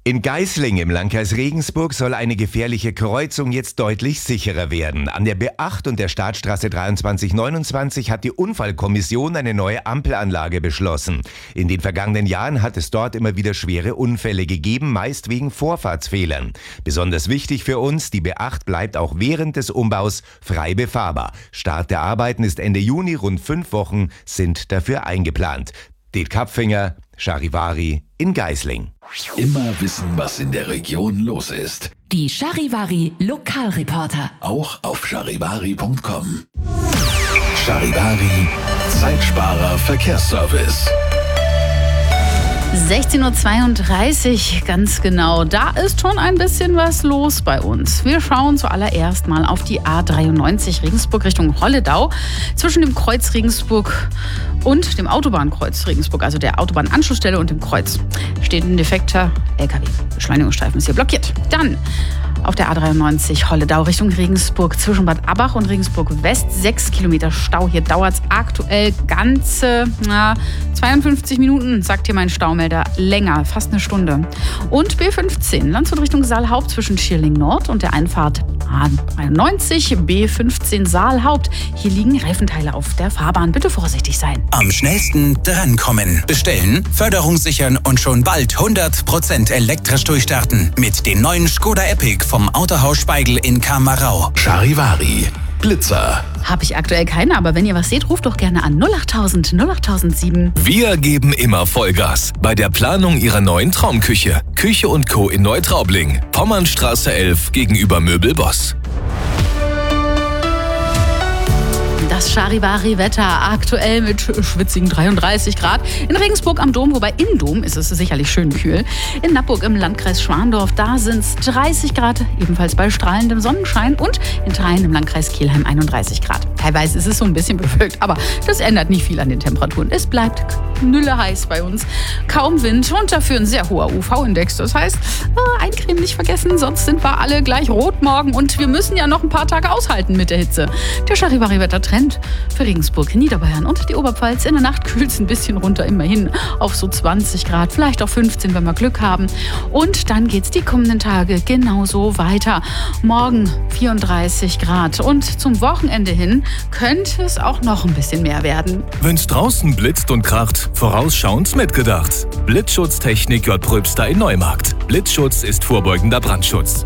In Geisling im Landkreis Regensburg soll eine gefährliche Kreuzung jetzt deutlich sicherer werden. An der B8 und der Startstraße 2329 hat die Unfallkommission eine neue Ampelanlage beschlossen. In den vergangenen Jahren hat es dort immer wieder schwere Unfälle gegeben, meist wegen Vorfahrtsfehlern. Besonders wichtig für uns, die B8 bleibt auch während des Umbaus frei befahrbar. Start der Arbeiten ist Ende Juni, rund 5 Wochen sind dafür eingeplant. Det Kapfinger, Charivari in Geisling. Immer wissen, was in der Region los ist. Die Charivari Lokalreporter. Auch auf charivari.com. Charivari, Zeitsparer Verkehrsservice. 16.32 Uhr, ganz genau. Da ist schon ein bisschen was los bei uns. Wir schauen zuallererst mal auf die A93 Regensburg Richtung Holledau. Zwischen dem Kreuz Regensburg und dem Autobahnkreuz Regensburg, also der Autobahnanschlussstelle und dem Kreuz, steht ein defekter LKW. Beschleunigungsstreifen ist hier blockiert. Dann auf der A93 Holledau Richtung Regensburg zwischen Bad Abbach und Regensburg West 6 Kilometer Stau. Hier dauert es aktuell ganze 52 Minuten, sagt hier mein Staumelder. Länger, fast eine Stunde. Und B15 Landshut Richtung Saalhaupt zwischen Schierling Nord und der Einfahrt A93 B15 Saalhaupt. Hier liegen Reifenteile auf der Fahrbahn. Bitte vorsichtig sein. Am schnellsten drankommen. Bestellen, Förderung sichern und schon bald 100% elektrisch durchstarten. Mit den neuen Skoda Epic vom Autohaus Speigl in Kamerau. Charivari, Blitzer. Habe ich aktuell keine, aber wenn ihr was seht, ruft doch gerne an 08000 08007. Wir geben immer Vollgas bei der Planung Ihrer neuen Traumküche. Küche & Co. in Neutraubling. Pommernstraße 11 gegenüber Möbelboss. Das Charivari-Wetter aktuell mit schwitzigen 33 Grad. In Regensburg am Dom, wobei im Dom ist es sicherlich schön kühl. In Nappburg im Landkreis Schwandorf, da sind es 30 Grad, ebenfalls bei strahlendem Sonnenschein. Und in Thain im Landkreis Kelheim 31 Grad. Teilweise ist es so ein bisschen bewölkt, aber das ändert nicht viel an den Temperaturen. Es bleibt knülleheiß bei uns. Kaum Wind und dafür ein sehr hoher UV-Index. Das heißt, eincremen nicht vergessen, sonst sind wir alle gleich rot morgen. Und wir müssen ja noch ein paar Tage aushalten mit der Hitze. Der Charivari-Wetter-Trend für Regensburg, Niederbayern und die Oberpfalz. In der Nacht kühlt es ein bisschen runter, immerhin auf so 20 Grad, vielleicht auch 15, wenn wir Glück haben. Und dann geht es die kommenden Tage genauso weiter. Morgen 34 Grad und zum Wochenende hin könnte es auch noch ein bisschen mehr werden. Wenn's draußen blitzt und kracht, vorausschauend mitgedacht. Blitzschutztechnik J. Pröbster in Neumarkt. Blitzschutz ist vorbeugender Brandschutz.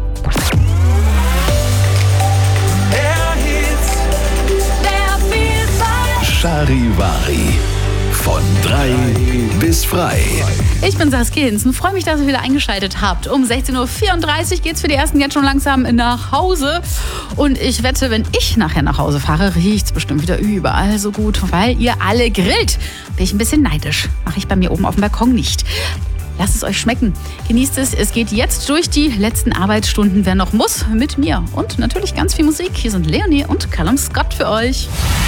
Charivari. Von 3 bis frei. Ich bin Saskia Hinzen. Freue mich, dass ihr wieder eingeschaltet habt. Um 16.34 Uhr geht es für die Ersten jetzt schon langsam nach Hause. Und ich wette, wenn ich nachher nach Hause fahre, riecht es bestimmt wieder überall so gut, weil ihr alle grillt. Bin ich ein bisschen neidisch. Mache ich bei mir oben auf dem Balkon nicht. Lasst es euch schmecken. Genießt es. Es geht jetzt durch die letzten Arbeitsstunden, wer noch muss, mit mir. Und natürlich ganz viel Musik. Hier sind Leonie und Callum Scott für euch.